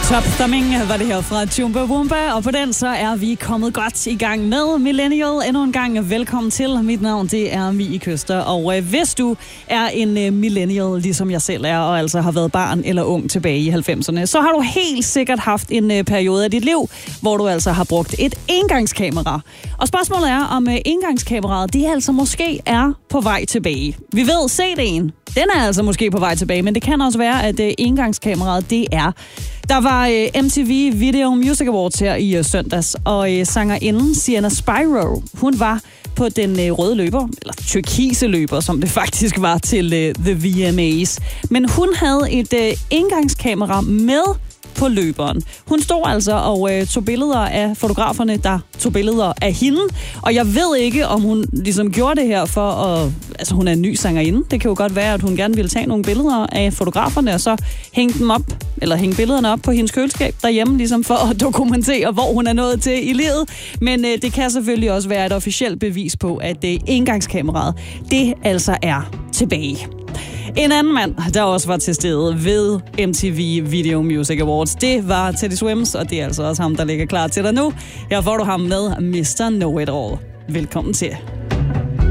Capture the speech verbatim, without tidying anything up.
Top Thumbing var det her fra Chumbawamba, og på den så er vi kommet godt i gang med Millennial. Endnu en gang velkommen til. Mit navn det er Mie Køster, og øh, hvis du er en øh, millennial, ligesom jeg selv er, og altså har været barn eller ung tilbage i halvfemserne, så har du helt sikkert haft en øh, periode af dit liv, hvor du altså har brugt et engangskamera. Og spørgsmålet er, om øh, engangskameraet, det altså måske er på vej tilbage. Vi ved, C D'en, den er altså måske på vej tilbage, men det kan også være, at øh, engangskameraet, det er. Der var øh, M T V Video Music Awards her i øh, søndags, og øh, sangerinden Sienna Spyro, hun var på den øh, røde løber, eller turkise løber, som det faktisk var til øh, The V M A's. Men hun havde et øh, engangskamera med på løberen. Hun stod altså og øh, tog billeder af fotograferne, der tog billeder af hende. Og jeg ved ikke, om hun ligesom gjorde det her for at... Altså, hun er en ny sangerinde. Det kan jo godt være, at hun gerne ville tage nogle billeder af fotograferne, og så hænge dem op, eller hænge billederne op på hendes køleskab derhjemme, ligesom for at dokumentere, hvor hun er nået til i livet. Men øh, det kan selvfølgelig også være et officielt bevis på, at det engangskameraet, det altså er tilbage. En anden mand, der også var til stede ved M T V Video Music Awards, det var Teddy Swims, og det er altså også ham, der ligger klar til dig nu. Her får du ham med mister Know It All. Velkommen til.